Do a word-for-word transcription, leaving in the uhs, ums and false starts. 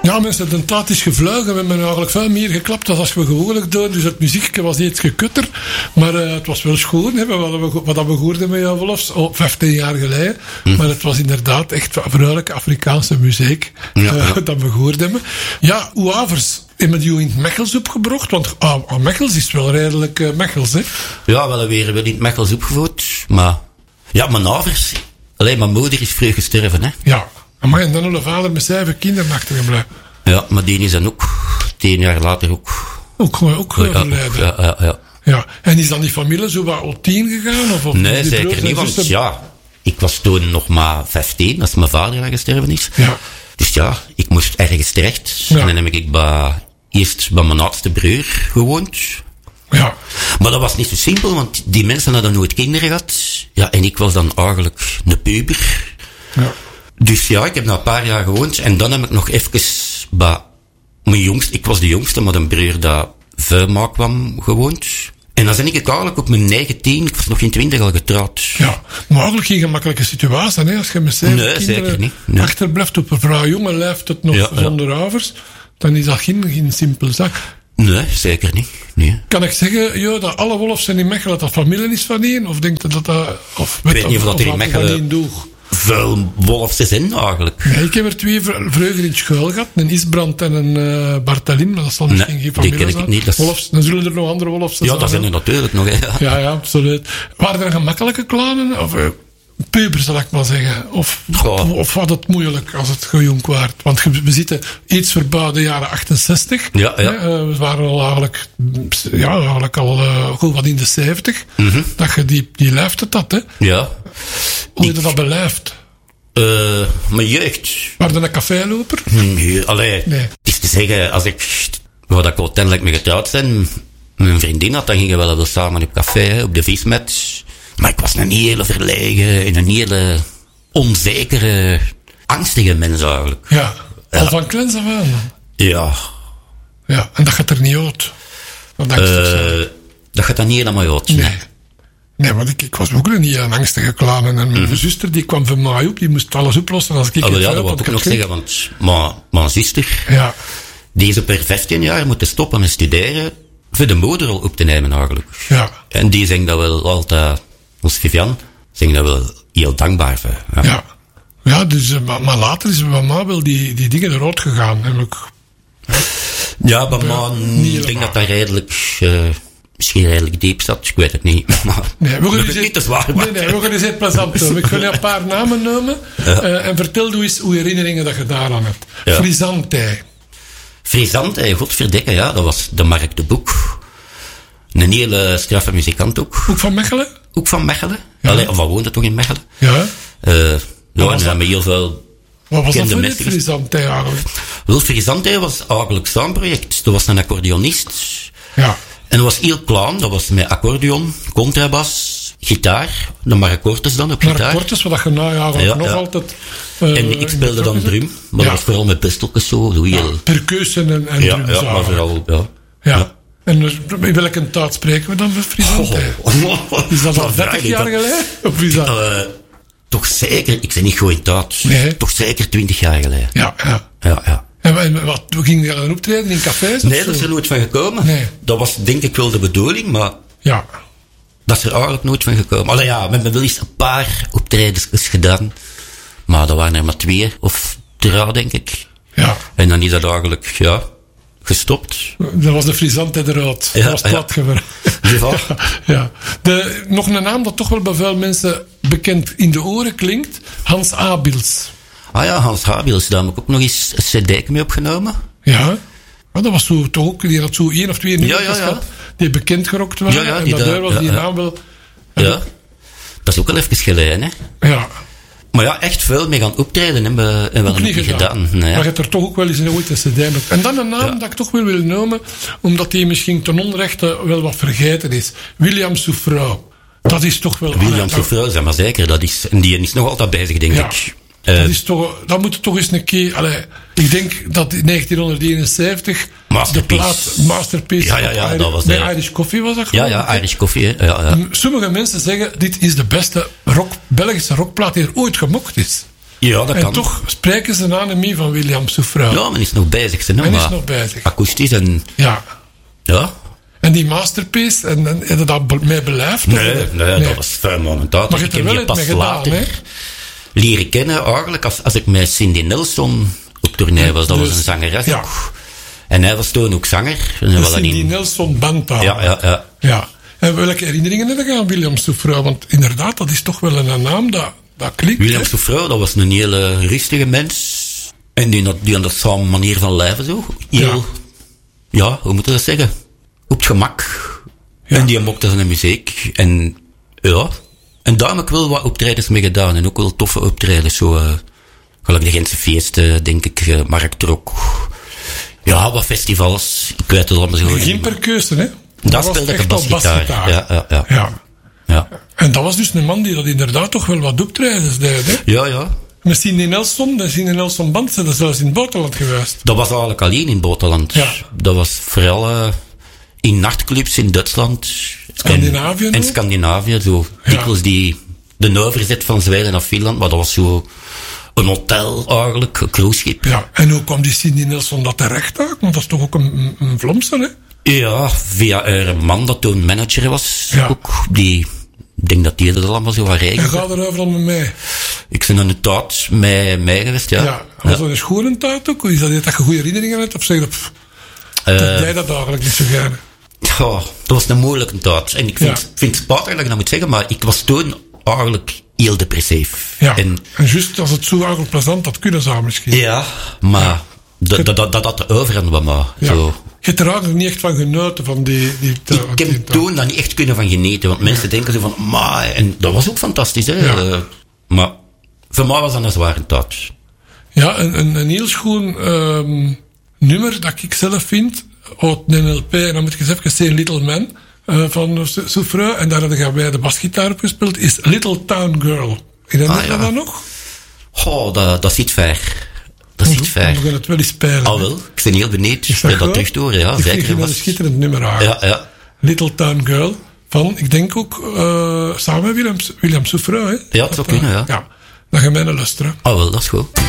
Ja, mensen, de taart is gevlogen. We hebben eigenlijk veel meer geklapt dan als we gewoonlijk doen. Dus het muziekje was iets gekutter. Maar uh, het was wel schoon, hè, wat, we, wat we hoorden met Jan Wolfs. Oh, vijftien jaar geleden. Mm. Maar het was inderdaad echt vrolijke Afrikaanse muziek. Ja, uh, ja. Dat we gehoord hebben. Ja, hoe avers hebben die in het Mechels opgebracht? Want ah, Mechels is wel redelijk uh, Mechels, hè? Ja, wel weer wel in het Mechels opgevoed. Maar ja, mijn avers... Alleen mijn moeder is vroeg gestorven, hè. Ja. Maar en dan nog een vader met zeven kinderen achtergebleven. Ja, maar die is dan ook tien jaar later ook... Ook, ook ja, overleden. Ja, ja, ja. Ja. En is dan die familie zo wat op tien gegaan? Of, of nee, zeker niet, want ja, ik was toen nog maar vijftien, als mijn vader dan gestorven is. Ja. Dus ja, ik moest ergens terecht. Ja. En dan heb ik bij, eerst bij mijn oudste broer gewoond. Ja. Maar dat was niet zo simpel, want die mensen hadden nooit kinderen gehad. Ja, en ik was dan eigenlijk een puber. Ja. Dus ja, ik heb na een paar jaar gewoond. En dan heb ik nog even bij mijn jongste, ik was de jongste, maar een broer dat veel ma kwam gewoond. En dan ben ik eigenlijk op mijn negentien, ik was nog in twintig al getrouwd. Ja, maar eigenlijk geen gemakkelijke situatie, hè? Als je met zeven nee, kinderen zeker niet. Nee. achterblijft op een vrouw jonge lijft het nog ja, zonder ja. ouders, dan is dat geen, geen simpele zaak. Nee, zeker niet. Nee. Kan ik zeggen, joh, dat alle Wolfs zijn in Mechelen dat familie is van één? Of denkt je dat dat... Of ik weet niet of dat er in Mechelen veel Wolfsen zijn, eigenlijk. Nee, ik heb er twee vreugden in school gehad. Een Isbrand en een uh, Bartelin, maar dat zal misschien nee, geen familie die ken zijn. Ik niet, dat is... Wolfs, dan zullen er nog andere Wolfsen ja, zijn. Ja, dat zijn er natuurlijk nog, hè. Ja, ja, ja absoluut. Waren er gemakkelijke klanen? Of... Uh, puber, zal ik maar zeggen. Of, Goh. of was het moeilijk als het gejong werd? Want we zitten iets voorbij de jaren achtenzestig. Ja, ja. Uh, we waren al eigenlijk, ja, eigenlijk al uh, goed wat in de zeventig. Mm-hmm. Dat je die, die leeftijd had, hè? Ja. Hoe heb je dat beleefd? Uh, mijn jeugd. Waren er een caféloper? Nee, allee. Nee. Het is te zeggen, als ik, wat ik uiteindelijk mee getrouwd ben, mijn vriendin had, dan gingen we wel wel samen op café, hè, op de vismet. Maar ik was een hele verlegen en een hele onzekere, angstige mens eigenlijk. Ja, al ja. van kleins af aan. Ja. Ja, en dat gaat er niet uit. Dat, uh, dat gaat er niet helemaal uit. Nee. nee. Nee, want ik, ik was ook een heel angstige klaan. En mijn mm-hmm. zuster die kwam van mij op, die moest alles oplossen. Als ik oh, ja, dat wil ik nog zeggen, want mijn, mijn zuster, ja. die is op haar vijftien jaar moeten stoppen met studeren, voor de moederrol op te nemen eigenlijk. Ja. En die zegt dat wel altijd, als Vivian, zegt dat wel heel dankbaar voor. Ja, ja. ja dus, uh, maar, maar later is bij mij wel die, die dingen eruit gegaan. Namelijk, ja, ja bij mij, ik denk dat dat redelijk... Uh, Misschien redelijk diep zat, ik weet het niet. Maar nee, we gaan het niet te zwaar nee, nee, we gaan eens het plezant doen. Ik ga je een paar namen noemen. Ja. Uh, en vertel doe eens hoe herinneringen dat je daaraan hebt. Ja. Frisante. Frisante, godverdikke, ja. Dat was de Mark de Boek. Een hele straffe muzikant ook. Ook van Mechelen? Ook van Mechelen. Ja. Allee, of wat woonde toch in Mechelen? Ja. Uh, ja, en hebben heel veel... Wat was dat voor dit Frisante eigenlijk? Wel, Frisante was eigenlijk zo'n project. Dat was een accordeonist. Ja. En dat was heel klein, dat was met accordeon, contrabas, gitaar, de Maraccortes dan op gitaar. Maraccortes, wat je nou ja, ja, nog ja. altijd... Uh, en ik speelde dan drum, maar ja. dat was vooral met pistoljes zo. Heel... Ja, percussie en, en ja, drum. Ja, maar vooral, ja. Ja. ja. En in welke taal spreken we dan van Frisante? Oh, oh. Is dat al dertig jaar geleden? Of is dat? Uh, toch zeker, ik ben niet goed in taal, nee. toch zeker twintig jaar geleden. Ja, ja. Ja, ja. En wat, ging je dan optreden in cafés? Nee, dat is er nooit van gekomen. Nee. Dat was denk ik wel de bedoeling, maar... Ja. Dat is er eigenlijk nooit van gekomen. Allee ja, we hebben wel eens een paar optredens gedaan. Maar dat waren er maar twee of drie, denk ik. Ja. En dan is dat eigenlijk, ja, gestopt. Dat was de Frisante eruit. Ja, dat was plat ja. geworden. Ja. ja. De, nog een naam dat toch wel bij veel mensen bekend in de oren klinkt. Hans Abils. Ah ja, Hans Abils, daar heb ik ook nog eens een cd mee opgenomen. Ja. Ja, dat was zo, toch ook, die had zo één of twee nummers ja, ja, ja. gehad, die bekend gerokt waren. Ja, ja, en daardoor was ja, die ja. naam wel... Ja, dat is ook al even geleden, hè. Ja. Maar ja, echt veel mee gaan optreden hebben we wel niet gedaan. gedaan. Nee, ja. Maar je hebt er toch ook wel eens een ooit een cd op. En dan een naam ja. dat ik toch wel wil noemen, omdat die misschien ten onrechte wel wat vergeten is. William Souffrau. Dat is toch wel... William Souffrau, zeg maar zeker. Dat is, en die is nog altijd bezig, denk ja. ik. Dat, uh, is toch, dat moet toch eens een keer... Allee, ik denk dat in negentien eenenzeventig de plaat Masterpiece... Ja, ja, ja, Irish, dat was... Bij uh, Irish Coffee was dat Ja, ja, Irish Coffee. Ja, ja. Sommige mensen zeggen, dit is de beste rock, Belgische rockplaat die er ooit gemokt is. Ja, dat en kan. toch spreken ze een anemie van William Souffreux. Ja, men is nog bezig. Ze, men maar is nog bezig. Akoestisch en... Ja. Ja. En die masterpiece, en, en heb je dat mee beleefd? Nee, nee, nee, dat was fijn momentaal. Maar je ik hebt er heb wel die iets pas mee gedaan, later hè? leren kennen, eigenlijk, als, als ik met Cindy Nelson op tournee was. Dat dus, was een zangeres ja. ook. En hij was toen ook zanger. En Dat wel is die in... Nelson Bandpa. Ja, ja, ja. ja. En welke herinneringen heb je aan William Souffreux? Want inderdaad, dat is toch wel een naam dat, dat klinkt. William hè? Souffreux, dat was een hele rustige mens. En die had, die had zo'n manier van leven zo. Heel, ja. ja, hoe moet je dat zeggen? Op het gemak. Ja. En die mocht zijn muziek. En ja. En daar heb ik wel wat optredens mee gedaan. En ook wel toffe optredens. Zo, uh, gelijk de Gentse feesten, denk ik. Uh, Marktrok. Ja, wat festivals. Ik weet het allemaal zo. Geen percussie, hè? Dat, dat speelde ik een basgitaar. Ja, ja, ja. ja. ja. En dat was dus een man die dat inderdaad toch wel wat optredens deed, hè? Ja, ja. Met Cindy Nelson, de Cindy Nelson Band, zijn dat zelfs in het buitenland geweest. Dat was eigenlijk alleen in het buitenland. Ja. Dat was vooral uh, in nachtclubs in Duitsland. Scandinavië. En, en Scandinavië, zo. Ja. Dikwijls die, de overzet van Zweden naar Finland, maar dat was zo een hotel eigenlijk, een cruiseschip. Ja, en hoe kwam die Cindy Nelson dat terecht uit? Want dat is toch ook een, een Vlomsen, hè? Ja, via een man dat toen manager was. Ja. Ook, die, ik denk dat die dat allemaal zo wat regelde. En ga er overal mee mee. Ik ben aan een taart met mij geweest, ja. Ja, was dat een schoon taart ook? Is dat dat je goede herinneringen hebt? Of zeg je dat, pff, Uh, dat jij dat eigenlijk niet zo graag? Ja, dat was een moeilijke taart. En ik vind, Ja. vind het spijtig dat ik dat moet zeggen, maar ik was toen eigenlijk heel depressief. Ja, En, en juist als het zo eigenlijk plezant had kunnen zijn misschien. ja, maar dat dat dat dat had de overhand bij mij. Ja. Zo. Je hebt er eigenlijk niet echt van genoten van die... die Ik die- heb toen daar niet echt kunnen van genieten, want mensen denken zo van, maar, en dat was ook fantastisch, hè. Ja. Uh, maar voor mij was dat een zware taart. Ja, een, een, een heel schoon um, nummer dat ik zelf vind, uit een L P, en dan moet ik eens even zeggen Little Man, uh, van Souffreux, en daar hadden wij de basgitaar op gespeeld, is Little Town Girl. Herinner je Ah, ja. dat nog? Oh, dat, dat zit ver. Dat zit We ver. gaan het wel eens spelen. Al wel, ik ben heel benieuwd. Is Dat, dat goed? terug te horen, ja, Ik zeker. vind het Was- een schitterend nummer aan. Ja, ja. Little Town Girl, van, ik denk ook, uh, samen met William, William Souffreux, hè? Ja, het zou kunnen, ja. Ja, dan gaan wij naar luisteren. Oh wel, dat is goed.